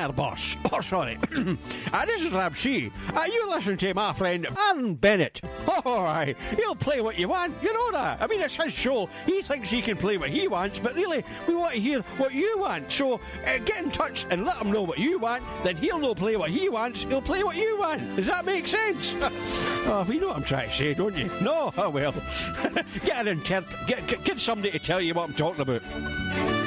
there, boss. Oh, sorry. This is Rab C. You listen to my friend Aaron Bennett. Oh, aye. He'll play what you want. You know that. I mean, it's his show. He thinks he can play what he wants, but really, we want to hear what you want. So, get in touch and let him know what you want. Then he'll know play what he wants. He'll play what you want. Does that make sense? Oh, you know what I'm trying to say, don't you? No? Oh, well. Get somebody to tell you what I'm talking about.